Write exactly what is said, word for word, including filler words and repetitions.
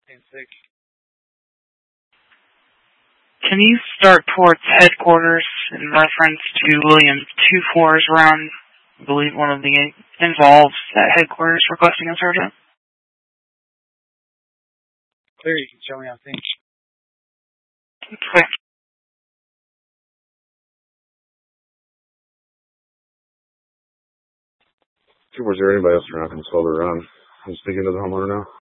six. Can you start towards headquarters in reference to Williams two fours around, I believe one of the involved at headquarters requesting a sergeant? Clear, you can show me on things. Okay. Was there anybody else trying to control the run? I'm speaking to the homeowner now.